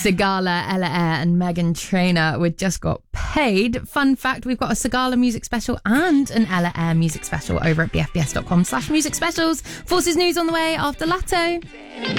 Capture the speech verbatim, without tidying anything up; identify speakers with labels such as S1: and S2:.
S1: Sigala, Ella Eyre and Meghan Trainor with Just Got Paid. Fun fact, we've got a Sigala music special and an Ella Eyre music special over at bfbs.com slash music specials. Forces News on the way after Latto.